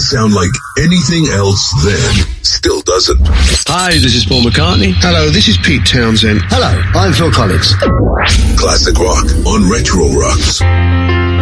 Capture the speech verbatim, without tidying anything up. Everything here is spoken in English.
sound like anything else then. Still doesn't. Hi, this is Paul McCartney. Hello, this is Pete Townsend. Hello, I'm Phil Collins. Classic rock on Retro Rocks.